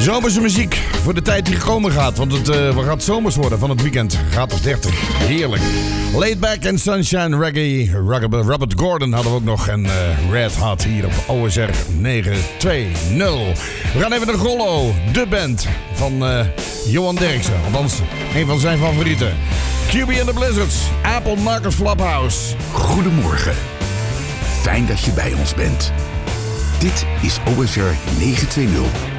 Zomerse muziek voor de tijd die gekomen gaat. Want het gaat zomers worden van het weekend. Graad of 30. Heerlijk. Laid Back and Sunshine Reggae. Robert Gordon hadden we ook nog. En Red Hot hier op OSR 920. We gaan even naar Rollo. De band van Johan Derksen. Althans, een van zijn favorieten. QB and the Blizzards. Apple Market Flophouse. Goedemorgen. Fijn dat je bij ons bent. Dit is OSR 920.